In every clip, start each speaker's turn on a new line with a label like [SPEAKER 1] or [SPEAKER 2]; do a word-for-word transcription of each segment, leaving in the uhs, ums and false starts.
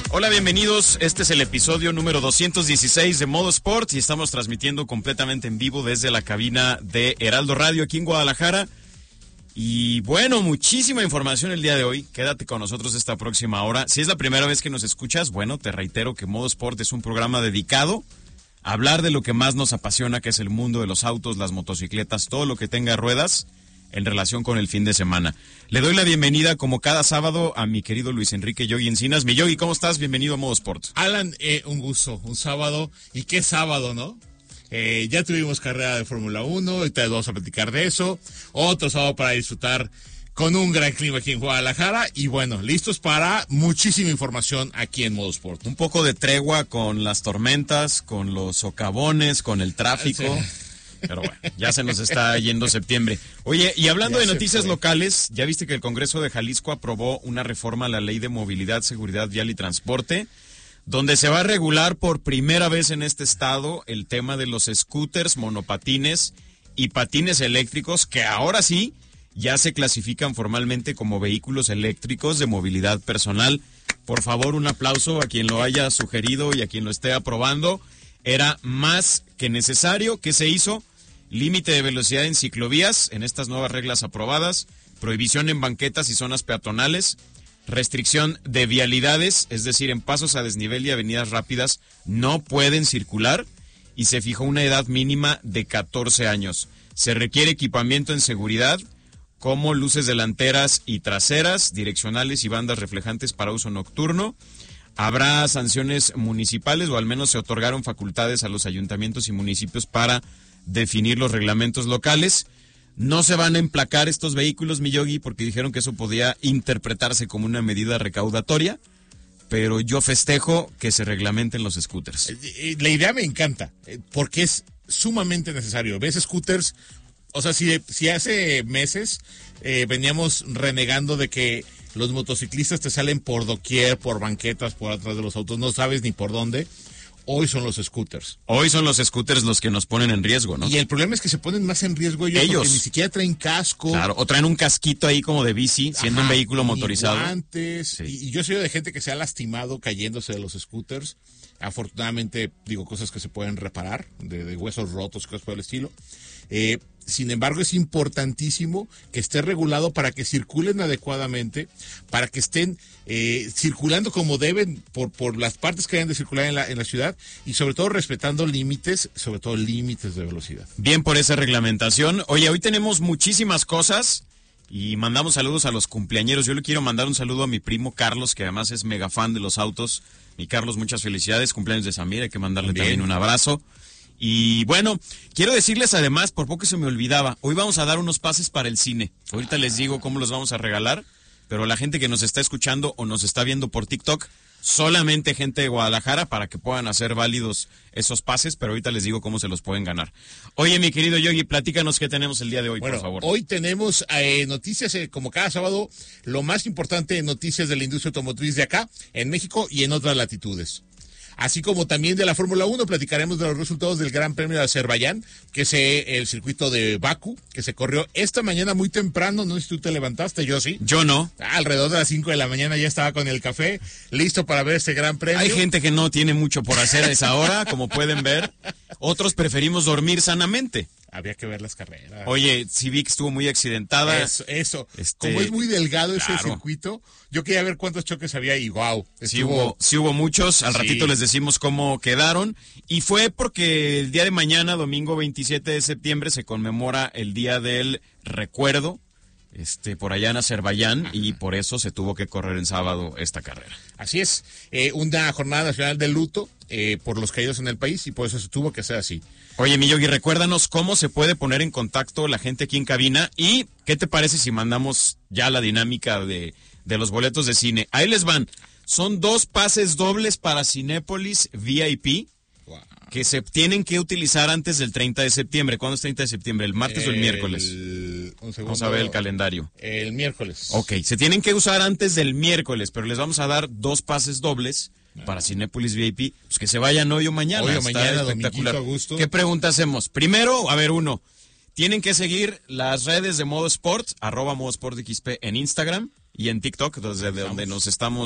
[SPEAKER 1] Hola, bienvenidos. Este es el episodio número doscientos dieciséis de Modo Sport y estamos transmitiendo completamente en vivo desde la cabina de Heraldo Radio aquí en Guadalajara. Y bueno, muchísima información el día de hoy. Quédate con nosotros esta próxima hora. Si es la primera vez que nos escuchas, bueno, te reitero que Modo Sport es un programa dedicado a hablar de lo que más nos apasiona, que es el mundo de los autos, las motocicletas, todo lo que tenga ruedas en relación con el fin de semana. Le doy la bienvenida, como cada sábado, a mi querido Luis Enrique Yogi Encinas. Mi Yogi, ¿cómo estás? Bienvenido a Modo Sport.
[SPEAKER 2] Alan, eh, un gusto, un sábado. ¿Y qué sábado, no? Eh, ya tuvimos carrera de Fórmula uno, ahorita vamos a platicar de eso. Otro sábado para disfrutar con un gran clima aquí en Guadalajara. Y bueno, listos para muchísima información aquí en Modo Sport.
[SPEAKER 1] Un poco de tregua con las tormentas, con los socavones, con el tráfico. Sí. Pero bueno, ya se nos está yendo septiembre. Oye, y hablando ya de noticias locales, ya viste que el Congreso de Jalisco aprobó una reforma a la Ley de Movilidad, Seguridad Vial y Transporte, donde se va a regular por primera vez en este estado el tema de los scooters, monopatines y patines eléctricos, que ahora sí ya se clasifican formalmente como vehículos eléctricos de movilidad personal. Por favor, un aplauso a quien lo haya sugerido y a quien lo esté aprobando. Era más que necesario. ¿Qué se hizo? Límite de velocidad en ciclovías, en estas nuevas reglas aprobadas, prohibición en banquetas y zonas peatonales, restricción de vialidades, es decir, en pasos a desnivel y avenidas rápidas no pueden circular, y se fijó una edad mínima de catorce años. Se requiere equipamiento en seguridad, como luces delanteras y traseras, direccionales y bandas reflejantes para uso nocturno. Habrá sanciones municipales, o al menos se otorgaron facultades a los ayuntamientos y municipios para definir los reglamentos locales. No se van a emplacar estos vehículos, mi Yogi, porque dijeron que eso podía interpretarse como una medida recaudatoria, pero yo festejo que se reglamenten los scooters.
[SPEAKER 2] La idea me encanta, porque es sumamente necesario. ¿Ves scooters? O sea, si, si hace meses eh, veníamos renegando de que los motociclistas te salen por doquier, por banquetas, por atrás de los autos, no sabes ni por dónde. Hoy son los scooters.
[SPEAKER 1] Hoy son los scooters los que nos ponen en riesgo, ¿no?
[SPEAKER 2] Y el problema es que se ponen más en riesgo ellos, ellos. porque ni siquiera traen casco.
[SPEAKER 1] Claro, o traen un casquito ahí como de bici, siendo Ajá, un vehículo motorizado.
[SPEAKER 2] Guantes, sí. y, y yo soy de gente que se ha lastimado cayéndose de los scooters. Afortunadamente, digo, cosas que se pueden reparar, de, de huesos rotos, cosas por el estilo. Eh, sin embargo, es importantísimo que esté regulado para que circulen adecuadamente, para que estén eh, circulando como deben por, por las partes que hayan de circular en la, en la ciudad, y sobre todo respetando límites, sobre todo límites de velocidad.
[SPEAKER 1] Bien por esa reglamentación. Oye, hoy tenemos muchísimas cosas y mandamos saludos a los cumpleañeros. Yo le quiero mandar un saludo a mi primo Carlos, que además es mega fan de los autos. Mi Carlos, muchas felicidades, cumpleaños de Samir, hay que mandarle Bien. también un abrazo. Y bueno, quiero decirles además, por poco se me olvidaba, hoy vamos a dar unos pases para el cine. Ahorita les digo cómo los vamos a regalar, pero la gente que nos está escuchando o nos está viendo por TikTok, solamente gente de Guadalajara para que puedan hacer válidos esos pases, pero ahorita les digo cómo se los pueden ganar. Oye, mi querido Yogi, platícanos qué tenemos el día de hoy,
[SPEAKER 2] bueno,
[SPEAKER 1] por favor.
[SPEAKER 2] Hoy tenemos eh, noticias, eh, como cada sábado, lo más importante, noticias de la industria automotriz de acá, en México y en otras latitudes. Así como también de la Fórmula uno, platicaremos de los resultados del Gran Premio de Azerbaiyán, que es eh, el circuito de Bakú, que se corrió esta mañana muy temprano. No sé si tú te levantaste, yo sí.
[SPEAKER 1] Yo no.
[SPEAKER 2] Ah, alrededor de las cinco de la mañana ya estaba con el café, listo para ver este Gran Premio.
[SPEAKER 1] Hay gente que no tiene mucho por hacer a esa hora, como pueden ver. Otros preferimos dormir sanamente.
[SPEAKER 2] Había que ver las carreras.
[SPEAKER 1] Oye, Civic estuvo muy accidentada.
[SPEAKER 2] Eso, eso. Este, Como es muy delgado ese claro. circuito, yo quería ver cuántos choques había y wow.
[SPEAKER 1] Estuvo... Sí, hubo, sí hubo muchos, al sí. ratito les decimos cómo quedaron. Y fue porque el día de mañana, domingo veintisiete de septiembre, se conmemora el Día del Recuerdo, este, por allá en Azerbaiyán, Ajá. y por eso se tuvo que correr en sábado esta carrera.
[SPEAKER 2] Así es, eh, una jornada nacional de luto eh, por los caídos en el país, y por eso se tuvo que hacer así.
[SPEAKER 1] Oye, mi Yogi, recuérdanos cómo se puede poner en contacto la gente aquí en cabina, y qué te parece si mandamos ya la dinámica de, de los boletos de cine. Ahí les van, son dos pases dobles para Cinépolis V I P, wow. que se tienen que utilizar antes del treinta de septiembre. ¿Cuándo es treinta de septiembre? ¿El martes el, o el miércoles? Un segundo, vamos a ver el calendario.
[SPEAKER 2] El miércoles.
[SPEAKER 1] Ok, se tienen que usar antes del miércoles, pero les vamos a dar dos pases dobles para Cinépolis V I P, pues que se vayan hoy o mañana.
[SPEAKER 2] Hoy o mañana, espectacular. A gusto.
[SPEAKER 1] ¿Qué pregunta hacemos? Primero, a ver, uno, tienen que seguir las redes de Modo Sport, arroba Modo Sport X P en Instagram y en TikTok, desde donde nos estamos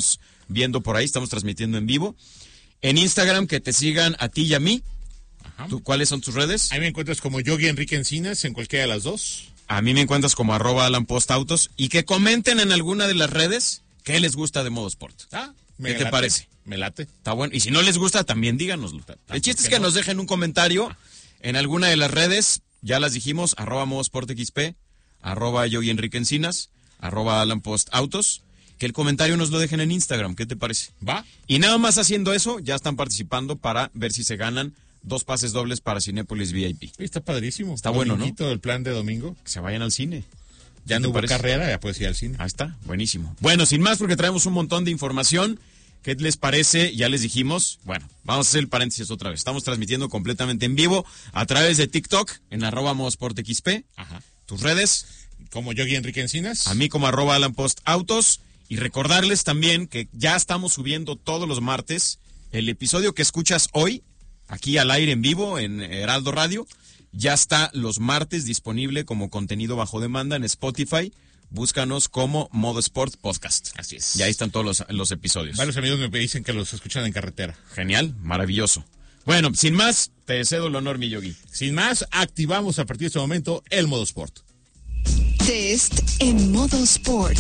[SPEAKER 1] viendo por ahí, estamos transmitiendo en vivo. En Instagram, que te sigan a ti y a mí. ¿Tú, ¿Cuáles son tus redes?
[SPEAKER 2] Ahí me encuentras como Yogi Enrique Encinas en cualquiera de las dos.
[SPEAKER 1] A mí me encuentras como arroba Alan Post Autos. Y que comenten en alguna de las redes qué les gusta de Modo Sport.
[SPEAKER 2] Ah,
[SPEAKER 1] me ¿Qué late, te parece?
[SPEAKER 2] Me late.
[SPEAKER 1] Está bueno. Y si no les gusta, también díganoslo. El chiste es que no? nos dejen un comentario en alguna de las redes. Ya las dijimos, arroba Modo Sport X P, arroba Yogi Enrique Encinas, arroba Alan Post Autos. Que el comentario nos lo dejen en Instagram. ¿Qué te parece?
[SPEAKER 2] Va.
[SPEAKER 1] Y nada más haciendo eso, ya están participando para ver si se ganan dos pases dobles para Cinépolis V I P.
[SPEAKER 2] Está padrísimo.
[SPEAKER 1] Está bueno, ¿no?
[SPEAKER 2] El plan de domingo.
[SPEAKER 1] Que se vayan al cine.
[SPEAKER 2] Ya no hubo parece? carrera, ya puedes ir al cine.
[SPEAKER 1] Ahí está, buenísimo. Bueno, sin más, porque traemos un montón de información. ¿Qué les parece? Ya les dijimos. Bueno, vamos a hacer el paréntesis otra vez. Estamos transmitiendo completamente en vivo a través de TikTok en arroba modosportxp.
[SPEAKER 2] Ajá.
[SPEAKER 1] Tus redes.
[SPEAKER 2] Como Yogi Enrique Encinas.
[SPEAKER 1] A mí como arroba Alan Post Autos. Y recordarles también que ya estamos subiendo todos los martes el episodio que escuchas hoy, aquí al aire en vivo en Heraldo Radio, ya está los martes disponible como contenido bajo demanda en Spotify. Búscanos como Modo Sport Podcast.
[SPEAKER 2] Así es.
[SPEAKER 1] Y ahí están todos los, los episodios.
[SPEAKER 2] Varios amigos me dicen que los escuchan en carretera.
[SPEAKER 1] Genial, maravilloso. Bueno, sin más, te cedo el honor, mi Yogi.
[SPEAKER 2] Sin más, activamos a partir de este momento el Modo Sport.
[SPEAKER 3] Test en Modo Sport.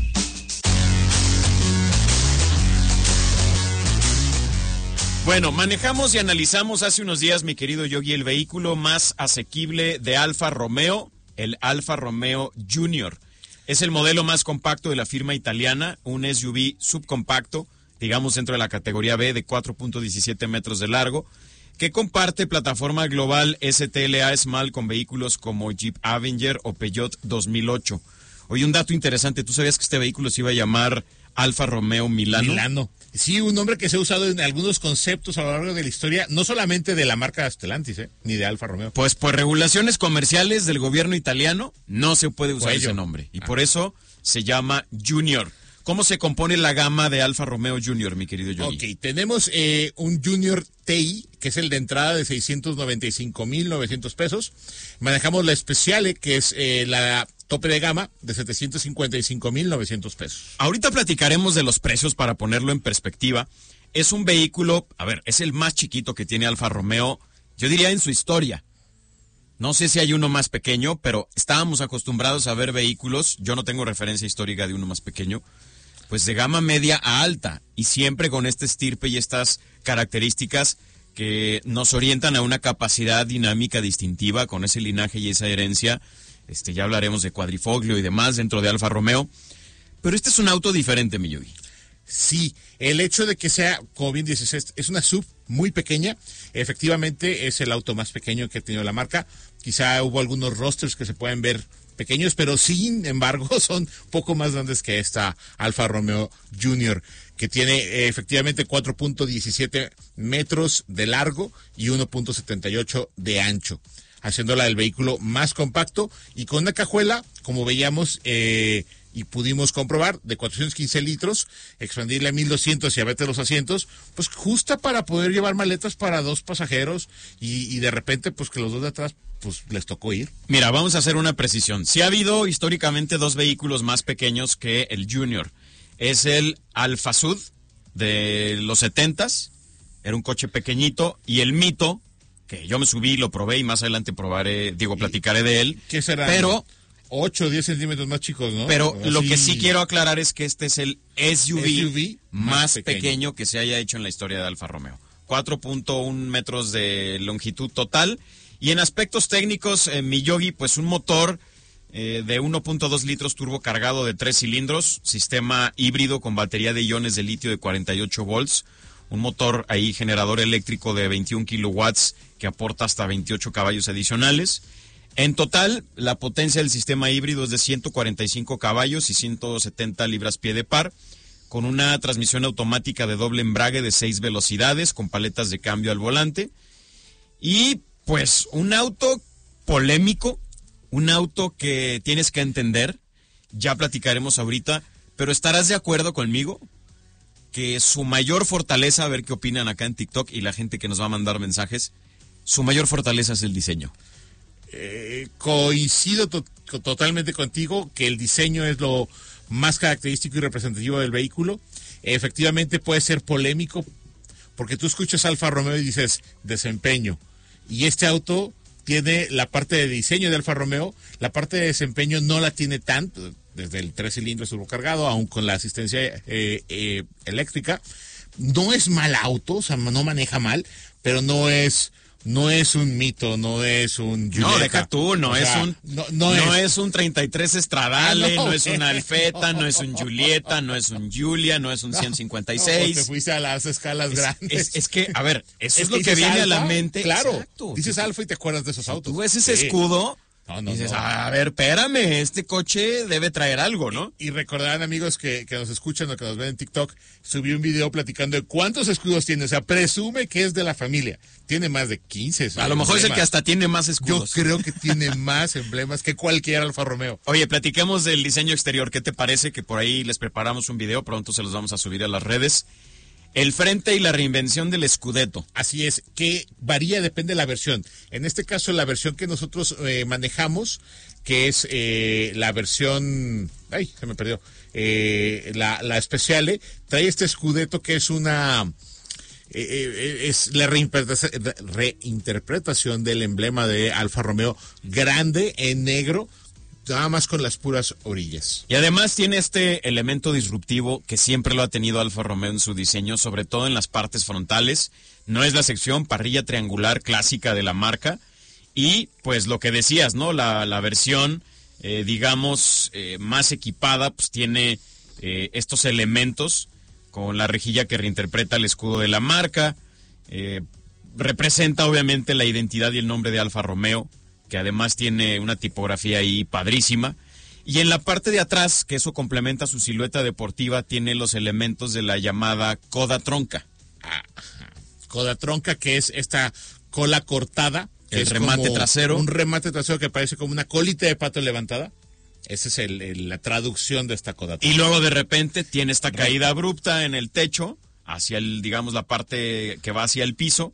[SPEAKER 1] Bueno, manejamos y analizamos hace unos días, mi querido Yogi, el vehículo más asequible de Alfa Romeo, el Alfa Romeo Junior. Es el modelo más compacto de la firma italiana, un S U V subcompacto, digamos dentro de la categoría B, de cuatro punto diecisiete metros de largo, que comparte plataforma global S T L A Small con vehículos como Jeep Avenger o Peugeot dos mil ocho. Oye, un dato interesante, ¿tú sabías que este vehículo se iba a llamar Alfa Romeo Milano?
[SPEAKER 2] Milano. Sí, un nombre que se ha usado en algunos conceptos a lo largo de la historia, no solamente de la marca Stellantis, ¿eh? ni de Alfa Romeo.
[SPEAKER 1] Pues por regulaciones comerciales del gobierno italiano no se puede usar Cuello. ese nombre. Y ah. por eso se llama Junior. ¿Cómo se compone la gama de Alfa Romeo Junior, mi querido Yogi?
[SPEAKER 2] Ok, tenemos eh, un Junior T I, que es el de entrada de seiscientos noventa y cinco mil novecientos pesos. Manejamos la Speciale, que es eh, la tope de gama de setecientos cincuenta y cinco mil novecientos pesos.
[SPEAKER 1] Ahorita platicaremos de los precios para ponerlo en perspectiva. Es un vehículo, a ver, es el más chiquito que tiene Alfa Romeo, yo diría en su historia. No sé si hay uno más pequeño, pero estábamos acostumbrados a ver vehículos, yo no tengo referencia histórica de uno más pequeño, pues de gama media a alta, y siempre con este estirpe y estas características que nos orientan a una capacidad dinámica distintiva con ese linaje y esa herencia. Este, ya hablaremos de cuadrifoglio y demás dentro de Alfa Romeo. Pero este es un auto diferente, mi Yogi.
[SPEAKER 2] Sí, el hecho de que sea, como bien dices, es una sub muy pequeña. Efectivamente, es el auto más pequeño que ha tenido la marca. Quizá hubo algunos rosters que se pueden ver pequeños, pero sin embargo son poco más grandes que esta Alfa Romeo Junior, que tiene eh, efectivamente cuatro punto diecisiete metros de largo y uno punto setenta y ocho de ancho, haciéndola el vehículo más compacto y con una cajuela, como veíamos eh, y pudimos comprobar, de cuatrocientos quince litros, expandirle a mil doscientos y abrirte los asientos, pues justa para poder llevar maletas para dos pasajeros y, y de repente pues que los dos de atrás pues les tocó ir.
[SPEAKER 1] Mira, vamos a hacer una precisión. Sí ha habido históricamente dos vehículos más pequeños que el Junior. Es el Alfa Sud de los setentas, era un coche pequeñito, y el Mito, que yo me subí, lo probé y más adelante probaré, digo, platicaré de él.
[SPEAKER 2] ¿Qué será?
[SPEAKER 1] Pero
[SPEAKER 2] ocho o diez centímetros más chicos, ¿no?
[SPEAKER 1] Pero así, lo que sí quiero aclarar es que este es el S U V, S U V más, más pequeño. pequeño que se haya hecho en la historia de Alfa Romeo. cuatro punto uno metros de longitud total. Y en aspectos técnicos, eh, mi Yogi, pues un motor eh, de uno punto dos litros turbo cargado de tres cilindros, sistema híbrido con batería de iones de litio de cuarenta y ocho volts, un motor ahí generador eléctrico de veintiún kilowatts que aporta hasta veintiocho caballos adicionales. En total, la potencia del sistema híbrido es de ciento cuarenta y cinco caballos y ciento setenta libras-pie de par, con una transmisión automática de doble embrague de seis velocidades, con paletas de cambio al volante. Y pues un auto polémico, un auto que tienes que entender, ya platicaremos ahorita, pero estarás de acuerdo conmigo que su mayor fortaleza, a ver qué opinan acá en TikTok y la gente que nos va a mandar mensajes, su mayor fortaleza es el diseño.
[SPEAKER 2] Eh, coincido to- totalmente contigo que el diseño es lo más característico y representativo del vehículo. efectivamente puede ser polémico, porque tú escuchas Alfa Romeo y dices desempeño, y este auto tiene la parte de diseño de Alfa Romeo, la parte de desempeño no la tiene tanto, desde el tres cilindros turbocargado, aún con la asistencia eh, eh, eléctrica. No es mal auto, o sea, no maneja mal, pero no es no es un mito, no es un Giulietta.
[SPEAKER 1] No, deja tú, no
[SPEAKER 2] O
[SPEAKER 1] es
[SPEAKER 2] sea,
[SPEAKER 1] un
[SPEAKER 2] no, no
[SPEAKER 1] no
[SPEAKER 2] es,
[SPEAKER 1] es un treinta y tres Stradale,
[SPEAKER 2] Ah, no,
[SPEAKER 1] no es un
[SPEAKER 2] no.
[SPEAKER 1] Alfetta, no es un Giulietta, no es un Giulia, no es un ciento cincuenta y
[SPEAKER 2] no, te
[SPEAKER 1] seis.
[SPEAKER 2] fuiste a las escalas
[SPEAKER 1] Es,
[SPEAKER 2] grandes.
[SPEAKER 1] es- es que, a ver, eso es,
[SPEAKER 2] Es
[SPEAKER 1] lo que
[SPEAKER 2] dices
[SPEAKER 1] viene a la
[SPEAKER 2] Alfa,
[SPEAKER 1] mente.
[SPEAKER 2] Claro,
[SPEAKER 1] Exacto.
[SPEAKER 2] dices
[SPEAKER 1] Si tú-
[SPEAKER 2] Alfa y te acuerdas de esos autos.
[SPEAKER 1] Tú ves ese
[SPEAKER 2] Sí.
[SPEAKER 1] escudo
[SPEAKER 2] No, no,
[SPEAKER 1] y dices,
[SPEAKER 2] no.
[SPEAKER 1] a ver, espérame, este coche debe traer algo, ¿no?
[SPEAKER 2] Y recordarán, amigos, que, que nos escuchan o que nos ven en TikTok, subí un video platicando de cuántos escudos tiene. O sea, presume que es de la familia. Tiene más de quince.
[SPEAKER 1] A lo mejor es el que
[SPEAKER 2] emblemas.
[SPEAKER 1] hasta tiene más
[SPEAKER 2] Yo
[SPEAKER 1] escudos.
[SPEAKER 2] creo que tiene más emblemas que cualquier Alfa Romeo.
[SPEAKER 1] Oye, platiquemos del diseño exterior. ¿Qué te parece? Que por ahí les preparamos un video, pronto se los vamos a subir a las redes. El frente y la reinvención del Scudetto.
[SPEAKER 2] Así es, que varía, depende de la versión. En este caso, la versión que nosotros eh, manejamos, que es eh, la versión... Ay, se me perdió. Eh, la, la Speciale, trae este Scudetto que es una... eh, eh, es la reinterpretación, reinterpretación del emblema de Alfa Romeo, grande en negro, nada más con las puras orillas.
[SPEAKER 1] Y además tiene este elemento disruptivo que siempre lo ha tenido Alfa Romeo en su diseño, sobre todo en las partes frontales. No es la sección parrilla triangular clásica de la marca. Y pues lo que decías, ¿no? La, la versión, eh, digamos, eh, más equipada, pues tiene eh, estos elementos con la rejilla que reinterpreta el escudo de la marca. Eh, representa obviamente la identidad y el nombre de Alfa Romeo, que además tiene una tipografía ahí padrísima. Y en la parte de atrás, que eso complementa su silueta deportiva, tiene los elementos de la llamada coda tronca.
[SPEAKER 2] Coda tronca, que es esta cola cortada. Que
[SPEAKER 1] El
[SPEAKER 2] es
[SPEAKER 1] remate
[SPEAKER 2] como
[SPEAKER 1] trasero.
[SPEAKER 2] Un remate trasero que parece como una colita de pato levantada. Esa es el, el- la traducción de esta coda tronca.
[SPEAKER 1] Y luego de repente tiene esta caída abrupta en el techo, hacia el, digamos, la parte que va hacia el piso,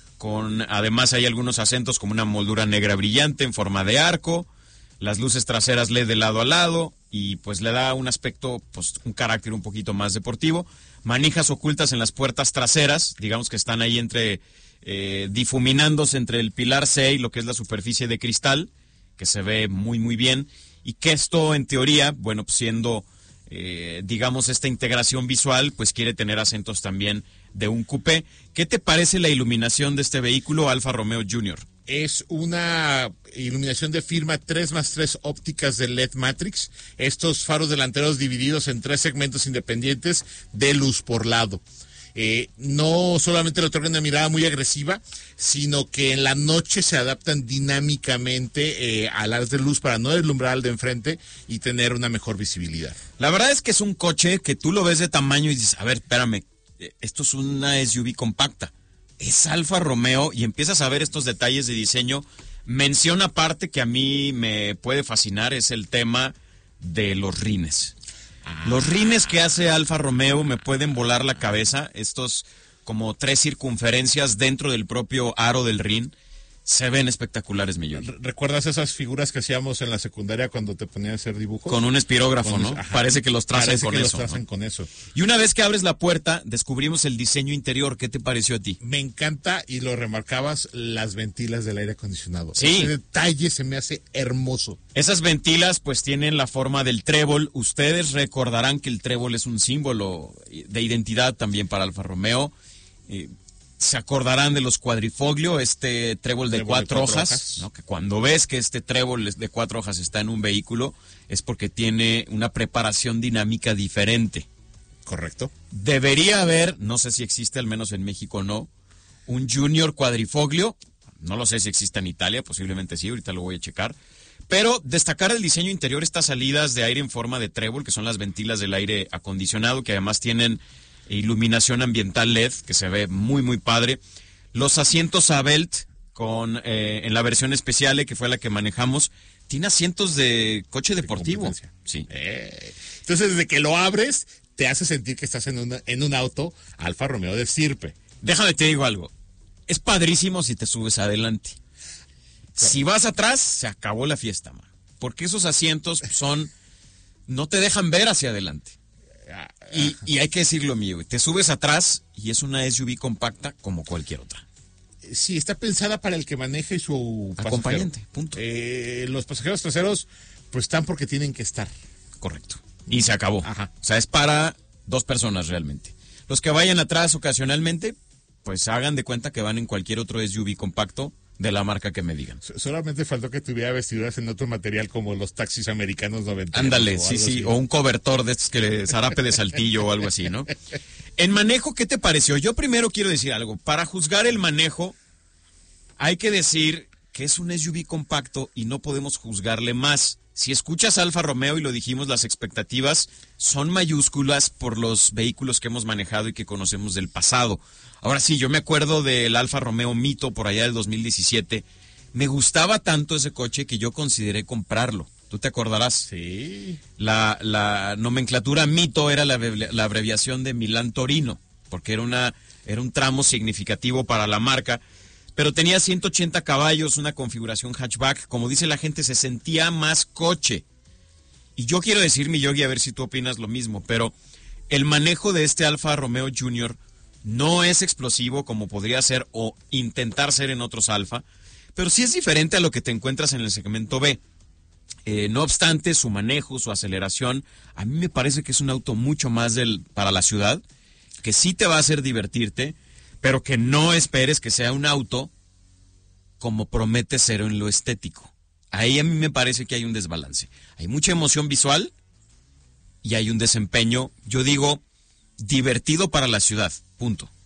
[SPEAKER 1] con además hay algunos acentos como una moldura negra brillante en forma de arco, las luces traseras L E D de lado a lado, y pues le da un aspecto, pues un carácter un poquito más deportivo. Manijas ocultas en las puertas traseras, digamos que están ahí entre, eh, difuminándose entre el pilar C y lo que es la superficie de cristal, que se ve muy muy bien, y que esto en teoría, bueno, pues siendo, eh, digamos, esta integración visual, pues quiere tener acentos también de un coupé. ¿Qué te parece la iluminación de este vehículo Alfa Romeo junior?
[SPEAKER 2] Es una iluminación de firma tres más tres ópticas de L E D Matrix. Estos faros delanteros divididos en tres segmentos independientes de luz por lado. Eh, no solamente le otorgan una mirada muy agresiva, sino que en la noche se adaptan dinámicamente eh, a las de luz para no deslumbrar al de enfrente y tener una mejor visibilidad.
[SPEAKER 1] La verdad es que es un coche que tú lo ves de tamaño y dices, a ver, espérame, eh, esto es una S U V compacta. Es Alfa Romeo y empiezas a ver estos detalles de diseño. Mención aparte que a mí me puede fascinar es el tema de los rines. Los rines que hace Alfa Romeo me pueden volar la cabeza. Estos como tres circunferencias dentro del propio aro del rin se ven espectaculares, Millón.
[SPEAKER 2] Re- ¿Recuerdas esas figuras que hacíamos en la secundaria cuando te ponían a hacer dibujos?
[SPEAKER 1] Con un espirógrafo,
[SPEAKER 2] Con-
[SPEAKER 1] ¿no?
[SPEAKER 2] ajá.
[SPEAKER 1] Parece que los trazan
[SPEAKER 2] Parece
[SPEAKER 1] con
[SPEAKER 2] que
[SPEAKER 1] eso.
[SPEAKER 2] los trazan
[SPEAKER 1] ¿no?
[SPEAKER 2] con eso.
[SPEAKER 1] Y una vez que abres la puerta, descubrimos el diseño interior. ¿Qué te pareció a ti?
[SPEAKER 2] Me encanta, y lo remarcabas, las ventilas del aire acondicionado.
[SPEAKER 1] Sí.
[SPEAKER 2] Ese detalle se me hace hermoso.
[SPEAKER 1] Esas ventilas pues tienen la forma del trébol. Ustedes recordarán que el trébol es un símbolo de identidad también para Alfa Romeo. Eh, se acordarán de los cuadrifoglio, este trébol de,
[SPEAKER 2] Trébol de
[SPEAKER 1] cuatro,
[SPEAKER 2] cuatro
[SPEAKER 1] hojas,
[SPEAKER 2] hojas.
[SPEAKER 1] ¿no? Que cuando ves que este trébol es de cuatro hojas está en un vehículo es porque tiene una preparación dinámica diferente.
[SPEAKER 2] Correcto.
[SPEAKER 1] Debería haber, no sé si existe, al menos en México o no, un Junior Cuadrifoglio. No lo sé si existe en Italia, posiblemente sí, ahorita lo voy a checar. Pero destacar el diseño interior, estas salidas de aire en forma de trébol, que son las ventilas del aire acondicionado, que además tienen iluminación ambiental L E D, que se ve muy, muy padre. Los asientos Avelt, con, eh, en la versión especial, que fue la que manejamos, tiene asientos de coche deportivo.
[SPEAKER 2] competencia.
[SPEAKER 1] Sí.
[SPEAKER 2] Eh, Entonces, desde que lo abres, te hace sentir que estás en, una- en un auto Alfa Romeo de estirpe.
[SPEAKER 1] Déjame te digo algo. Es padrísimo si te subes adelante. Si vas atrás, se acabó la fiesta, man. Porque esos asientos son... no te dejan ver hacia adelante. Y, y hay que decirlo mío, te subes atrás y es una S U V compacta como cualquier otra.
[SPEAKER 2] Sí, está pensada para el que maneje y su
[SPEAKER 1] acompañante,
[SPEAKER 2] pasajero.
[SPEAKER 1] punto.
[SPEAKER 2] Eh, los pasajeros traseros, pues están porque tienen que estar.
[SPEAKER 1] Correcto. Y se acabó.
[SPEAKER 2] Ajá.
[SPEAKER 1] O sea, es para dos personas realmente. Los que vayan atrás ocasionalmente, pues hagan de cuenta que van en cualquier otro S U V compacto de la marca que me digan.
[SPEAKER 2] Solamente faltó que tuviera vestiduras en otro material como los taxis americanos noventeros.
[SPEAKER 1] Ándale, sí, sí,
[SPEAKER 2] así.
[SPEAKER 1] o un cobertor de estos que le zarape de saltillo o algo así, ¿no? En manejo, ¿qué te pareció? Yo primero quiero decir algo. Para juzgar el manejo, hay que decir que es un S U V compacto y no podemos juzgarle más. Si escuchas Alfa Romeo, y lo dijimos, las expectativas son mayúsculas por los vehículos que hemos manejado y que conocemos del pasado. Ahora sí, yo me acuerdo del Alfa Romeo Mito por allá del dos mil diecisiete. Me gustaba tanto ese coche que yo consideré comprarlo. ¿Tú te acordarás?
[SPEAKER 2] Sí.
[SPEAKER 1] La, la nomenclatura Mito era la, la abreviación de Milán Torino, porque era, una, era un tramo significativo para la marca. Pero tenía ciento ochenta caballos, una configuración hatchback. Como dice la gente, se sentía más coche. Y yo quiero decir, mi Yogi, a ver si tú opinas lo mismo, pero el manejo de este Alfa Romeo junior no es explosivo como podría ser o intentar ser en otros Alfa, pero sí es diferente a lo que te encuentras en el segmento B. Eh, no obstante, su manejo, su aceleración, a mí me parece que es un auto mucho más del, para la ciudad, que sí te va a hacer divertirte, pero que no esperes que sea un auto como promete ser en lo estético. Ahí a mí me parece que hay un desbalance. Hay mucha emoción visual y hay un desempeño, yo digo, divertido para la ciudad. Punto.